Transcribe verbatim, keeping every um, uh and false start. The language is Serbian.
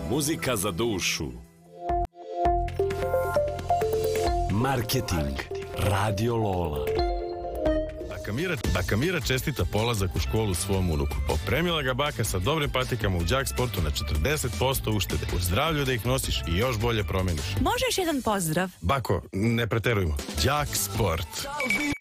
Muzika za dušu. Marketing. Radio Lola. Baka Mira, baka Mira čestita polazak u školu svom unuku. Opremila ga baka sa dobrim patikama u đak sportu na četrdeset posto uštede. U zdravlju da ih nosiš i još bolje promeniš. Možeš jedan pozdrav? Bako, ne preterujmo. Đak sport.